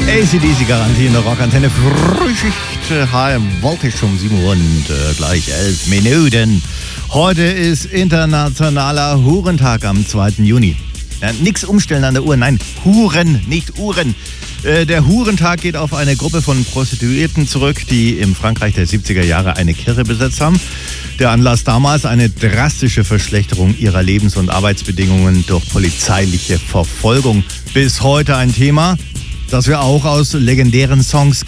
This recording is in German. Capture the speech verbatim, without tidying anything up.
A C D C-Garantie in der Rockantenne. Frühschicht, High Voltage um sieben Uhr und äh, gleich elf Minuten. Heute ist internationaler Hurentag am zweiten Juni. Ja, nix umstellen an der Uhr, nein, Huren, nicht Uhren. Äh, der Hurentag geht auf eine Gruppe von Prostituierten zurück, die im Frankreich der siebziger Jahre eine Kirche besetzt haben. Der Anlass damals eine drastische Verschlechterung ihrer Lebens- und Arbeitsbedingungen durch polizeiliche Verfolgung. Bis heute ein Thema, das wir auch aus legendären Songs